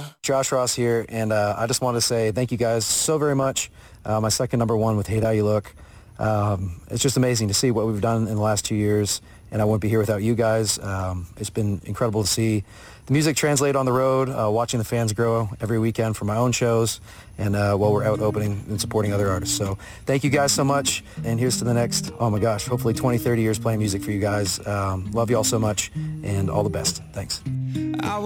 Josh Ross here, and I just want to say thank you guys so very much. My second number one with Hate How You Look. It's just amazing to see what we've done in the last 2 years, and I wouldn't be here without you guys. It's been incredible to see the music translate on the road, watching the fans grow every weekend for my own shows, and while we're out opening and supporting other artists. So thank you guys so much, and here's to the next, oh my gosh, hopefully 20, 30 years playing music for you guys. Love you all so much, and all the best. Thanks.